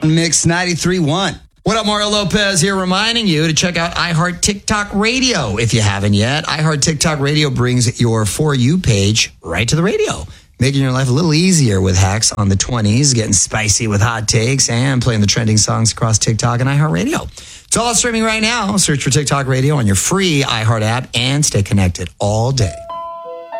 Mix 93.1. What up, Mario Lopez here, reminding you to check out iHeart TikTok Radio if you haven't yet. iHeart TikTok Radio brings your For You page right to the radio, making your life a little easier with hacks on the 20s, getting spicy with hot takes, and playing the trending songs across TikTok and iHeart Radio. It's all streaming right now. Search for TikTok Radio on your free iHeart app and stay connected all day.